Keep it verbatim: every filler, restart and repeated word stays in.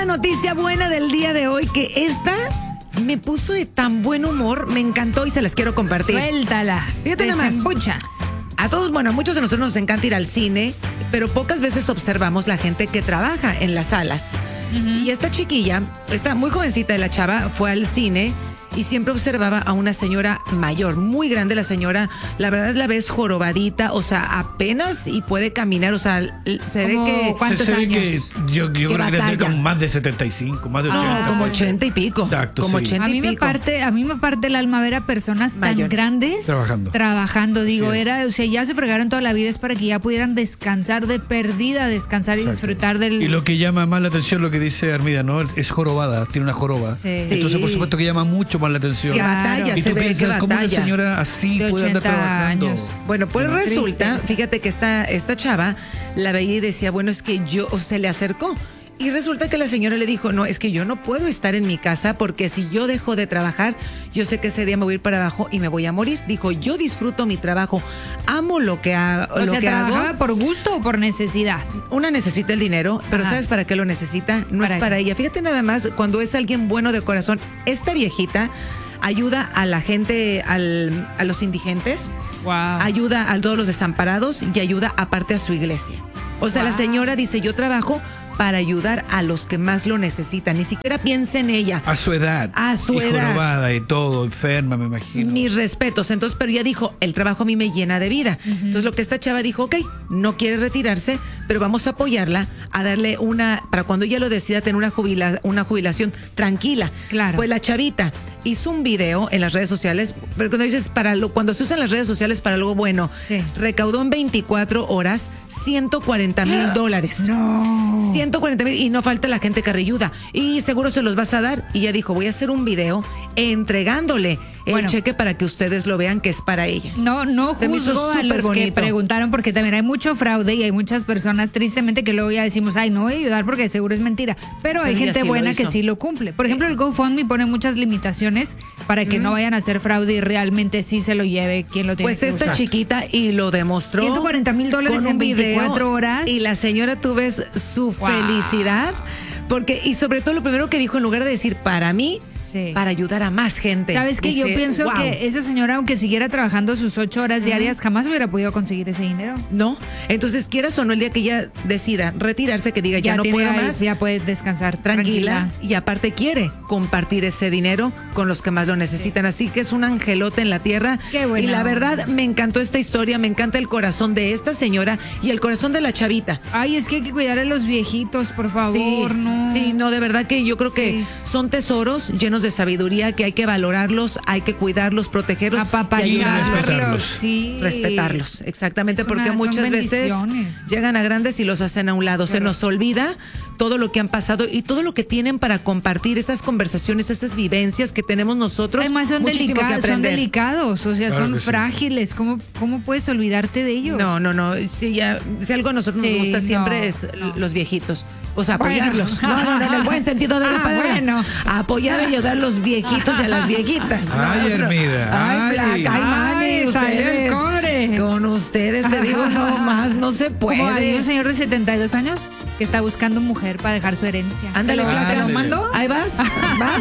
una noticia buena del día de hoy, que esta me puso de tan buen humor, me encantó y se las quiero compartir. Suéltala. Fíjate nada más. Desembucha. A todos, bueno, a muchos de nosotros nos encanta ir al cine, pero pocas veces observamos la gente que trabaja en las salas. Uh-huh. Y esta chiquilla, esta muy jovencita de la chava, fue al cine y siempre observaba a una señora mayor, muy grande la señora, la verdad la ves jorobadita, o sea, apenas y puede caminar, o sea, se ve que... ¿Cuántos se, se años? ve que yo, yo que creo que batalla. tendría como más de setenta y cinco, más de ochenta. No, como ochenta y pico. Exacto, como sí. ochenta A y mí, me pico. parte, a mí me parte el alma ver a personas Mayores. tan grandes Trabajando. Trabajando, digo, Sí. era, o sea, ya se fregaron toda la vida, es para que ya pudieran descansar de perdida, descansar y Exacto. disfrutar del... Y lo que llama más la atención, lo que dice Armida, ¿no? Es jorobada, tiene una joroba. Sí. Entonces, por Sí. supuesto que llama mucho más la atención. Que batalla, Y se tú ve que piensas, ¿cómo una batalla. señora así De puede andar ochenta trabajando? años. Bueno, pues Qué resulta, tristeza. fíjate que esta, esta chava la veía y decía, bueno, es que yo, o se le acercó. Y resulta que la señora le dijo, no, es que yo no puedo estar en mi casa porque si yo dejo de trabajar, yo sé que ese día me voy a ir para abajo y me voy a morir. Dijo, yo disfruto mi trabajo, amo lo que, ha- O lo sea, que ¿trabajaba hago. por gusto o por necesidad? Una necesita el dinero, pero Ajá. ¿sabes para qué lo necesita? No ¿Para es para qué? ella. Fíjate nada más, cuando es alguien bueno de corazón, esta viejita ayuda a la gente, al, a los indigentes, Wow. ayuda a todos los desamparados y ayuda aparte a su iglesia. O sea, Wow. la señora dice, yo trabajo para ayudar a los que más lo necesitan. Ni siquiera piensa en ella. A su edad. A su y edad. jorobada y todo, enferma, me imagino. Mis respetos. Entonces, pero ella dijo, el trabajo a mí me llena de vida. Uh-huh. Entonces, lo que esta chava dijo, ok, no quiere retirarse, pero vamos a apoyarla, a darle una, para cuando ella lo decida, tener una, jubila, una jubilación tranquila. Claro. Pues la chavita hizo un video en las redes sociales, pero cuando dices, para lo, cuando se usan las redes sociales para algo bueno, Sí. recaudó en veinticuatro horas ciento cuarenta mil dólares. No. ciento cuarenta mil y no falta la gente que reayuda. Y seguro se los vas a dar. Y ella dijo, voy a hacer un video entregándole el Bueno. cheque para que ustedes lo vean que es para ella. No, no Se me hizo juzgo a súper los que bonito. preguntaron, porque también hay mucho fraude y hay muchas personas, tristemente, que luego ya decimos, ay, no voy a ayudar porque seguro es mentira. Pero hay Pero ella gente sí lo buena que hizo. sí lo cumple. Por ejemplo, el GoFundMe pone muchas limitaciones para que Mm. no vayan a hacer fraude y realmente sí se lo lleve quien lo tiene Pues que esta usar. chiquita y lo demostró. ciento cuarenta mil dólares con en un video, veinticuatro horas. Y la señora, tú ves su Wow. felicidad. Porque, y sobre todo lo primero que dijo, en lugar de decir para mí, Sí. para ayudar a más gente. ¿Sabes qué? Yo Dice, pienso "Wow". que esa señora, aunque siguiera trabajando sus ocho horas diarias, jamás hubiera podido conseguir ese dinero. No, entonces quieras o no, el día que ella decida retirarse, que diga ya, no tiene puedo ahí, más, ya puede descansar tranquila, tranquila. y aparte quiere compartir ese dinero con los que más lo necesitan. Así que es un angelote en la tierra. Qué buena y la onda. verdad me encantó esta historia, me encanta el corazón de esta señora y el corazón de la chavita. Ay, es que hay que cuidar a los viejitos, por favor, Sí, ¿no? sí, no, de verdad que yo creo que Sí. son tesoros llenos de sabiduría que hay que valorarlos, hay que cuidarlos, protegerlos y Apapacharlos, respetarlos. sí. respetarlos, exactamente, Es porque una- son muchas veces bendiciones. llegan a grandes y los hacen a un lado. Se Claro. nos olvida todo lo que han pasado y todo lo que tienen para compartir, esas conversaciones, esas vivencias que tenemos nosotros. Además son, muchísimo que delicados, son aprender. delicados, o sea, Claro son que sí. frágiles. ¿Cómo, ¿Cómo puedes olvidarte de ellos? No, no, no. Si, ya, si algo a nosotros Sí, nos gusta siempre no, es no. los viejitos. O sea, Bueno. apoyarlos. No, no, no, en el buen sentido de la Ah, palabra. bueno. Apoyar y ayudar a los viejitos y a las viejitas. Ay, No, no. Hermida, Ay, ay. flaca, ay, mani, Ay, salió el ustedes. cobre. Con ustedes te digo, no más, no se Como hay puede. un señor de setenta y dos años que está buscando mujer para dejar su herencia. Ándale, ¿Te lo- flaca. ¿Te lo mando? Ahí vas, vas.